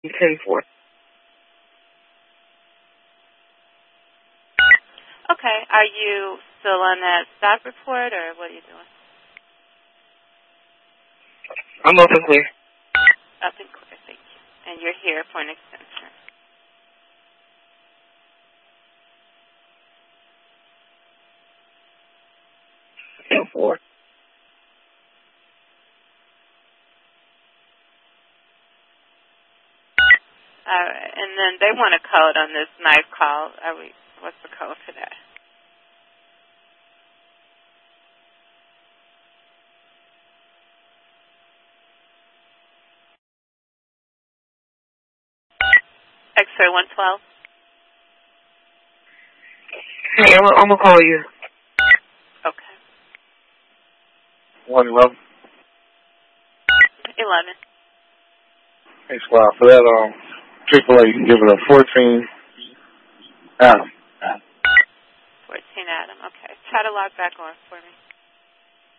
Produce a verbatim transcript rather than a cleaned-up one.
ten four. Okay. Are you still on that stop report, or what are you doing? I'm up and clear. Up and clear, thank you. And you're here for an extension. ten four. All right. And then they want a code on this knife call. Are we? What's the code for that? X-ray one twelve. Hey, I'm, I'm going to call you. Okay. one eleven. eleven. Hey, Squad, for that, um, triple A, you can give it a fourteen Adam. fourteen Adam. Okay. Try to log back on for me.